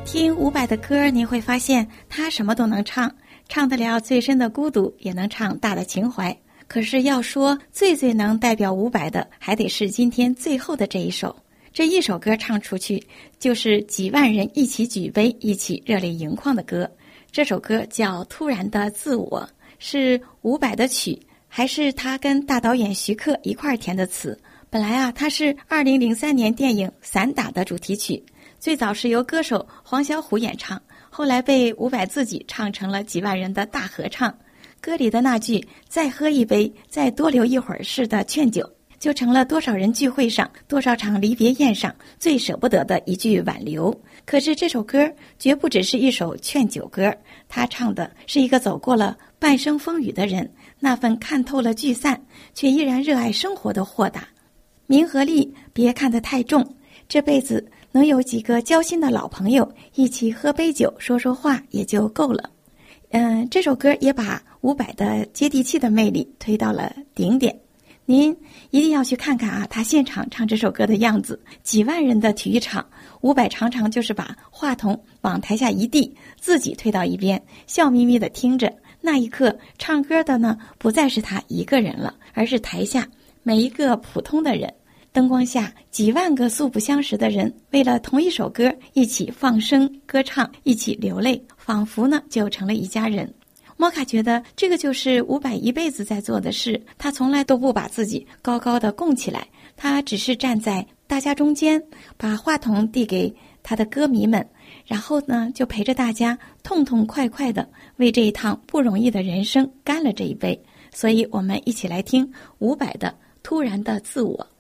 听伍佰的歌，你会发现他什么都能唱，唱得了最深的孤独，也能唱大的情怀。可是要说最能代表伍佰的，还得是今天最后的这一首。这一首歌唱出去，就是几万人一起举杯，一起热泪盈眶的歌。这首歌叫《突然的自我》，是伍佰的曲，还是他跟大导演徐克一块填的词。本来它是2003年电影《散打》的主题曲，最早是由歌手黄小琥演唱，后来被伍佰自己唱成了几万人的大合唱。歌里的那句再喝一杯，再多留一会儿式的劝酒，就成了多少人聚会上，多少场离别宴上最舍不得的一句挽留。可是这首歌绝不只是一首劝酒歌，他唱的是一个走过了半生风雨的人，那份看透了聚散，却依然热爱生活的豁达。名和利别看得太重，这辈子能有几个交心的老朋友一起喝杯酒说说话也就够了。这首歌也把伍佰的接地气的魅力推到了顶点。您一定要去看看他现场唱这首歌的样子，几万人的体育场，伍佰常常就是把话筒往台下一递，自己推到一边，笑眯眯地听着。那一刻唱歌的呢，不再是他一个人了，而是台下每一个普通的人。灯光下，几万个素不相识的人为了同一首歌一起放声歌唱，一起流泪，仿佛呢就成了一家人。摩卡觉得这个就是伍佰一辈子在做的事，他从来都不把自己高高的供起来，他只是站在大家中间，把话筒递给他的歌迷们，然后呢就陪着大家痛痛快快的为这一趟不容易的人生干了这一杯。所以我们一起来听伍佰的《突然的自我》。